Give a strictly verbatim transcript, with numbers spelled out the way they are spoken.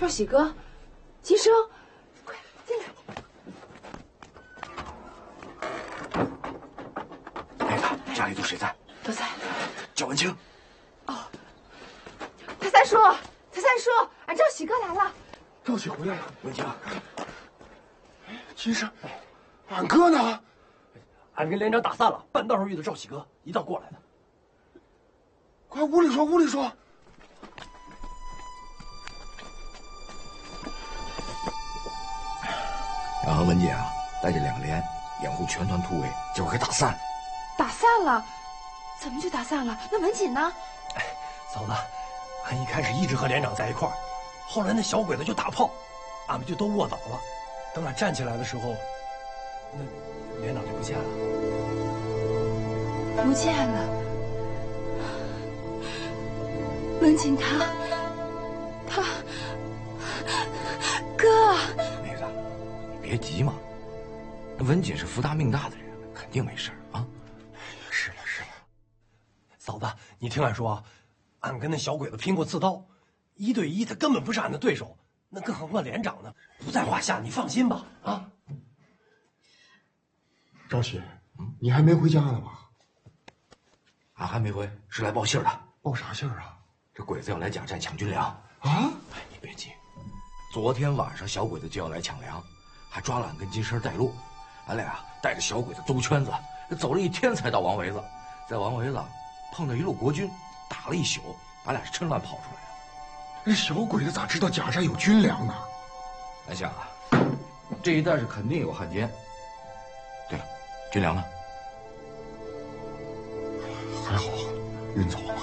赵喜哥，金生，快进来。 那个家里都谁在？ 都在。 叫文清。 哦，他三叔，他三叔，俺赵喜哥来了。 赵喜回来了。 文清， 金生，俺哥呢？ 俺跟连长打散了，半道上遇到赵喜哥，一道过来的。 快屋里说，屋里说。 俺和文姐啊，带着两个连，掩护全团突围，结果给打散。 打散了？怎么就打散了？那文锦呢？ 哎，嫂子，俺一开始一直和连长在一块儿，后来那小鬼子就打炮，俺们就都卧倒了。等俺站起来的时候，那连长就不见了。 不见了。文锦他，他，哥。 妹子，你别急嘛。那文锦是福大命大的人，肯定没事啊。 是的，是的。嫂子，你听俺说啊，俺跟那小鬼子拼过刺刀，一对一他根本不是俺的对手，那更何况连长呢，不在话下，你放心吧。啊。 赵喜，嗯，你还没回家呢吧？ 俺还没回，是来报信的。 报啥信儿啊？ 这鬼子要来甲寨抢军粮啊！ 哎，你别急，昨天晚上小鬼子就要来抢粮，还抓了俺跟金生带路。俺俩带着小鬼子兜圈子，走了一天才到王围子，在王围子碰到一路国军，打了一宿，俺俩是趁乱跑出来的。 那小鬼子咋知道甲寨有军粮啊？ 俺想啊，这一带是肯定有汉奸。对了，军粮呢？ 还好，运走了。